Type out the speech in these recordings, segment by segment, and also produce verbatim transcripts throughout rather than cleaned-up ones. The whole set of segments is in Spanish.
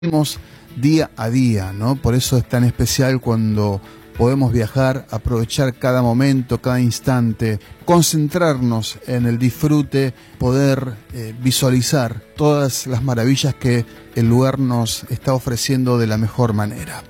Vivimos día a día, ¿no? Por eso es tan especial cuando podemos viajar, aprovechar cada momento, cada instante, concentrarnos en el disfrute, poder eh, visualizar todas las maravillas que el lugar nos está ofreciendo de la mejor manera.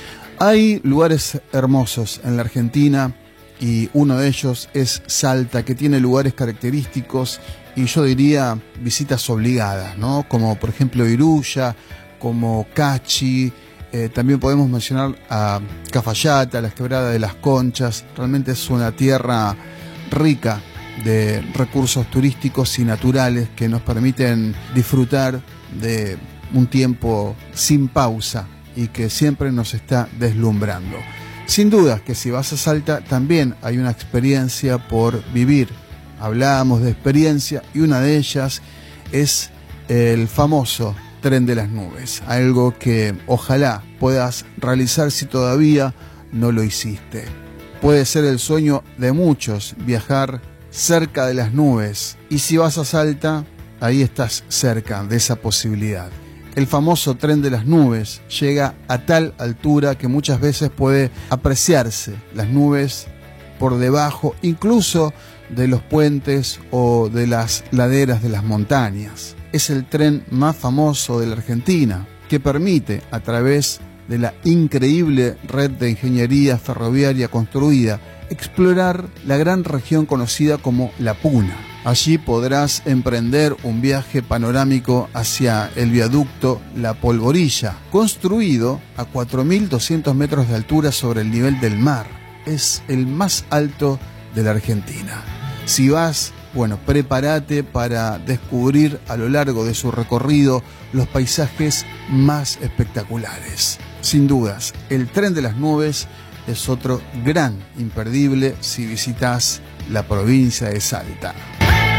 Hay lugares hermosos en la Argentina y uno de ellos es Salta, que tiene lugares característicos y yo diría visitas obligadas, ¿no? Como por ejemplo Iruya, como Cachi, eh, también podemos mencionar a Cafayate, las Quebradas de las Conchas. Realmente es una tierra rica de recursos turísticos y naturales que nos permiten disfrutar de un tiempo sin pausa y que siempre nos está deslumbrando. Sin duda que si vas a Salta también hay una experiencia por vivir. Hablábamos de experiencia y una de ellas es el famoso Tren de las Nubes, algo que ojalá puedas realizar si todavía no lo hiciste. Puede ser el sueño de muchos viajar cerca de las nubes, y si vas a Salta, ahí estás cerca de esa posibilidad. El famoso Tren de las Nubes llega a tal altura que muchas veces puede apreciarse las nubes por debajo, incluso de los puentes o de las laderas de las montañas. Es el tren más famoso de la Argentina, que permite, a través de la increíble red de ingeniería ferroviaria construida, explorar la gran región conocida como La Puna. Allí podrás emprender un viaje panorámico hacia el viaducto La Polvorilla, construido a cuatro mil doscientos metros de altura sobre el nivel del mar. Es el más alto de la Argentina. Si vas, bueno, prepárate para descubrir a lo largo de su recorrido los paisajes más espectaculares. Sin dudas, el Tren de las Nubes es otro gran imperdible si visitas la provincia de Salta.